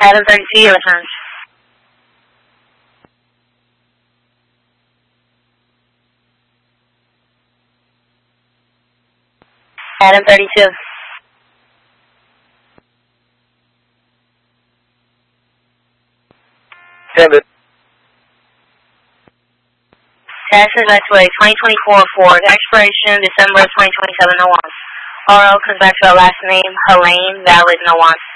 Adam 32, your return. Adam 32. Pivot. Texas Expressway 2024 Ford. Expiration December 2027, no one. RL comes back to our last name, Helene, valid, no one.